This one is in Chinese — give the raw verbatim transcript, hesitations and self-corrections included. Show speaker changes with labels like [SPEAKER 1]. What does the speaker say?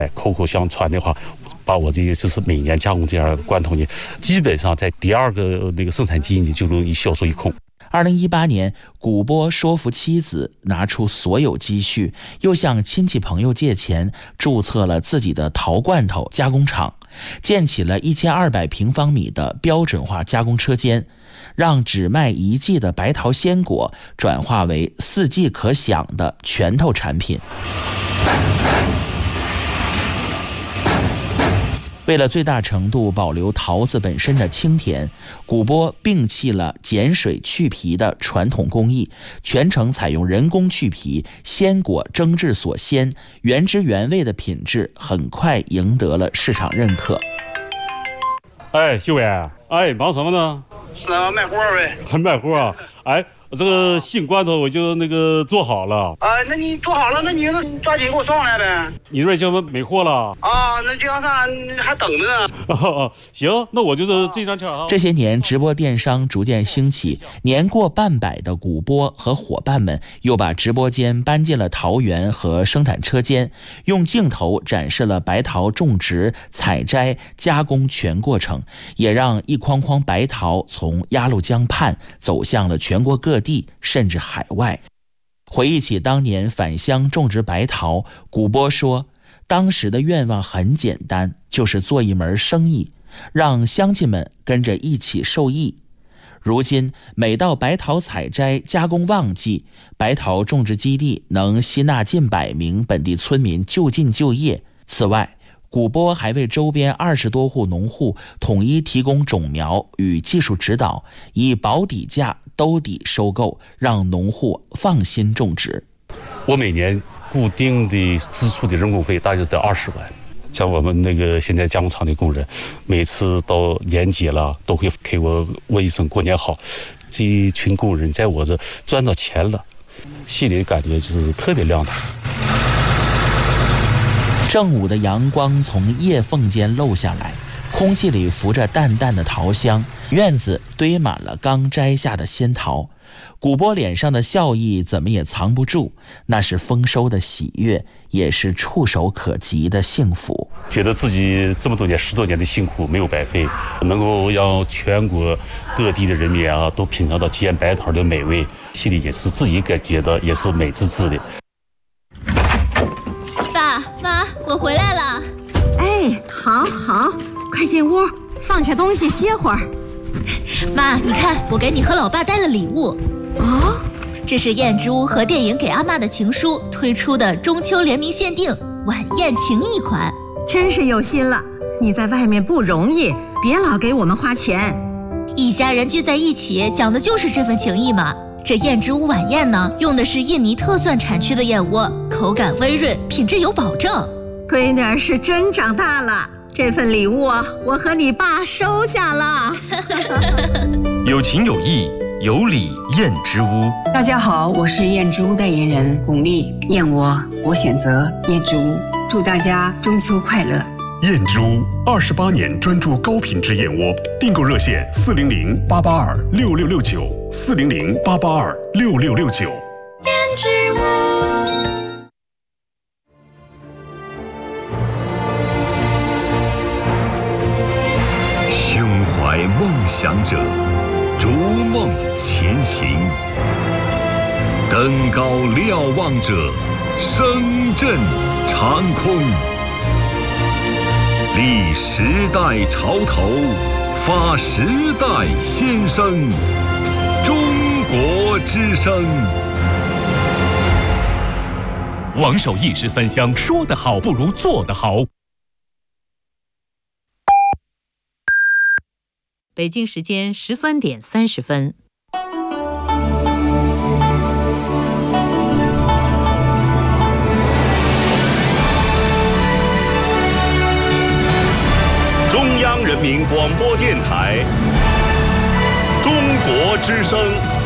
[SPEAKER 1] 哎，口口相传的话，把我这个就是每年加工这样的罐头呢，基本上在第二个那个生产季呢就容易销售一空。
[SPEAKER 2] 二零一八年，古波说服妻子拿出所有积蓄，又向亲戚朋友借钱，注册了自己的陶罐头加工厂，建起了一千二百平方米的标准化加工车间，让只卖一季的白桃鲜果转化为四季可享的拳头产品。为了最大程度保留桃子本身的清甜，古波摒弃了碱水去皮的传统工艺，全程采用人工去皮，鲜果蒸制所鲜，原汁原味的品质很快赢得了市场认可。
[SPEAKER 1] 哎，秀伟，哎，忙什么呢？
[SPEAKER 3] 是啊，卖货呗。
[SPEAKER 1] 还卖货啊？哎，这个新罐头我就那个做好了。
[SPEAKER 3] 啊，那你做好了，那你就抓紧给我送来呗。
[SPEAKER 1] 你那边就没货了？
[SPEAKER 3] 啊，那就要上还等着呢。
[SPEAKER 1] 哦，行，那我就是这张券啊。
[SPEAKER 2] 这些年，直播电商逐渐兴起，年过半百的古波和伙伴们又把直播间搬进了桃园和生产车间，用镜头展示了白桃种植、采摘、加工全过程，也让一筐筐白桃从鸭绿江畔走向了全国各地，甚至海外。回忆起当年返乡种植白桃，古波说，当时的愿望很简单，就是做一门生意，让乡亲们跟着一起受益。如今每到白桃采摘加工旺季，白桃种植基地能吸纳近百名本地村民就近就业。此外，古波还为周边二十多户农户统一提供种苗与技术指导，以保底价兜底收购，让农户放心种植。
[SPEAKER 1] 我每年固定的支出的人工费大约在二十万。像我们那个现在加工厂的工人，每次到年节了都会给我问一声过年好。这一群工人在我这赚到钱了，心里感觉就是特别亮堂。
[SPEAKER 2] 正午的阳光从叶缝间漏下来，空气里浮着淡淡的桃香，院子堆满了刚摘下的鲜桃。古波脸上的笑意怎么也藏不住，那是丰收的喜悦，也是触手可及的幸福。
[SPEAKER 1] 觉得自己这么多年十多年的辛苦没有白费，能够让全国各地的人民啊都品尝到煎白桃的美味，心里也是自己感觉到也是美滋滋的。
[SPEAKER 4] 爸妈，我回来了。
[SPEAKER 5] 哎，好好，快进屋，放下东西歇会儿。
[SPEAKER 4] 妈，你看，我给你和老爸带了礼物。
[SPEAKER 5] 哦，
[SPEAKER 4] 这是燕之屋和电影给阿嬷的情书推出的中秋联名限定晚宴情谊款，
[SPEAKER 5] 真是有心了。你在外面不容易，别老给我们花钱。
[SPEAKER 4] 一家人聚在一起，讲的就是这份情谊嘛。这燕之屋晚宴呢，用的是印尼特蒜产区的燕窝，口感温润，品质有保证。
[SPEAKER 5] 闺女儿是真长大了，这份礼物啊，我和你爸收下了。
[SPEAKER 6] 有情有义，有礼燕之屋。
[SPEAKER 7] 大家好，我是燕之屋代言人巩俐。燕窝，我选择燕之屋。祝大家中秋快乐。
[SPEAKER 8] 燕之屋二十八年专注高品质燕窝，订购热线四零零八八二六六六九四零零八八二六六六九。
[SPEAKER 5] 燕之屋。
[SPEAKER 6] 胸怀梦想者，逐梦前行；登高瞭望者，声震长空。立时代潮头，发时代先声。中国之声。
[SPEAKER 9] 王守义十三香，说得好不如做得好。
[SPEAKER 10] 北京时间十三点三十分。
[SPEAKER 11] 中央人民广播电台，中国之声。